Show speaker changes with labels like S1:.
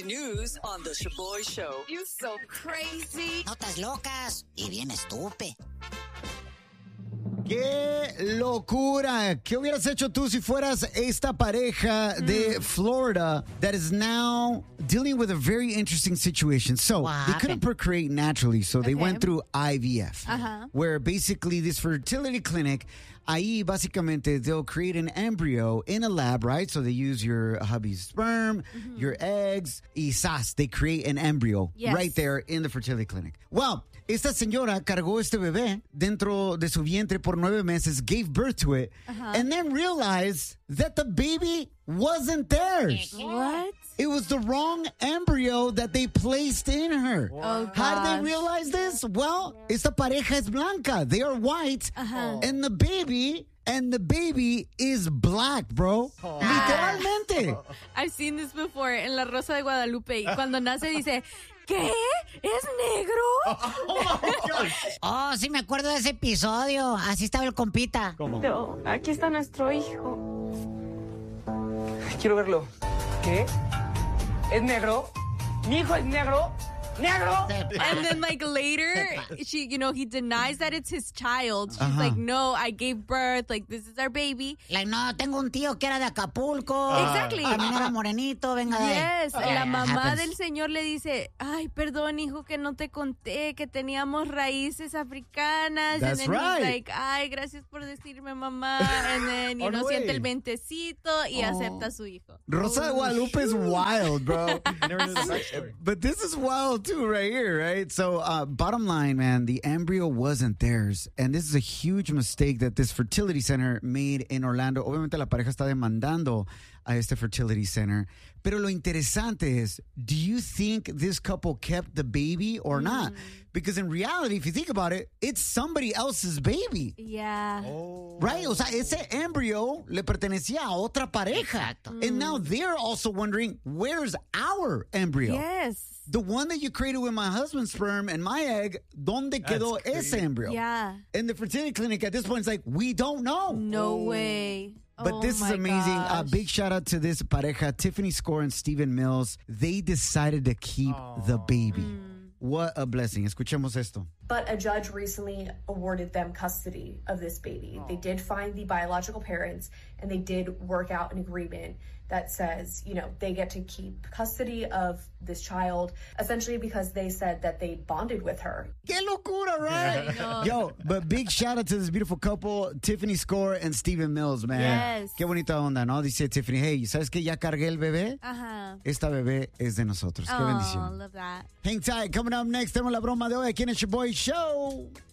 S1: celebrity news on The Shaboy Show.
S2: You so crazy.
S3: Notas locas y bien estúpido.
S4: ¡Qué locura! ¿Qué hubieras hecho tú si fueras esta pareja de Florida that is now dealing with a very interesting situation? So, they couldn't procreate naturally, so they went through IVF, where basically this fertility clinic, ahí básicamente they'll create an embryo in a lab, right? So they use your hubby's sperm, your eggs, y sas, they create an embryo right there in the fertility clinic. Well, esta señora cargó este bebé dentro de su vientre por 9 meses, gave birth to it, and then realized that the baby wasn't theirs.
S2: What?
S4: It was the wrong embryo that they placed in her.
S2: Oh,
S4: How did they realize this? Well, esta pareja es blanca. They are white. And the baby is black, bro. Literalmente.
S2: I've seen this before en La Rosa de Guadalupe. Y cuando nace dice, ¿qué? ¿Es negro?
S4: Oh my gosh.
S3: Oh, sí me acuerdo de ese episodio. Así estaba el compita.
S2: No, aquí está nuestro hijo.
S5: Quiero verlo. ¿Qué? ¿Es negro? ¿Mi hijo es negro? ¡Negro!
S2: And then like later, he denies that it's his child. She's like, no, I gave birth. Like, this is our baby.
S3: Like, no, tengo un tío que era de Acapulco.
S2: Exactly.
S3: También era morenito, venga de...
S2: Yes, la mamá
S3: happens.
S2: del señor le dice, ay, perdón, hijo, que no te conté que teníamos raíces africanas.
S4: That's
S2: and then
S4: right.
S2: he's like, ay, gracias por decirme, mamá. And then, siente el ventecito y acepta a su hijo.
S4: Rosa de Guadalupe is wild, bro.
S6: I never knew the backstory.
S4: But this is wild too, right here, right? So, bottom line, man, the embryo wasn't theirs. And this is a huge mistake that this fertility center made in Orlando. Obviamente la pareja está demandando a este fertility center. Pero lo interesante es, do you think this couple kept the baby or not? Because in reality, if you think about it, it's somebody else's baby.
S2: Yeah.
S4: Right? O sea, ese embryo le pertenecía a otra pareja. And now they're also wondering, where's our embryo?
S2: Yes.
S4: The one that you created with my husband's sperm and my egg, ¿dónde quedó ese embryo?
S2: Yeah.
S4: And the fertility clinic at this point is like, we don't know.
S2: No way.
S4: But this is amazing. Big shout out to this pareja, Tiffany Score and Stephen Mills. They decided to keep the baby. What a blessing. Escuchemos esto.
S7: But a judge recently awarded them custody of this baby. They did find the biological parents, and they did work out an agreement that says, they get to keep custody of this child, essentially because they said that they bonded with her.
S4: ¡Qué locura, right? Yo, but big shout out to this beautiful couple, Tiffany Score and Stephen Mills, man.
S2: Yes.
S4: Qué bonita onda, ¿no? Dice Tiffany, hey, ¿sabes que ya cargué el bebé? Esta bebé es de nosotros. Qué bendición.
S2: Love that.
S4: Hang tight. Coming up next, tenemos la broma de hoy aquí en el Shaboy Show.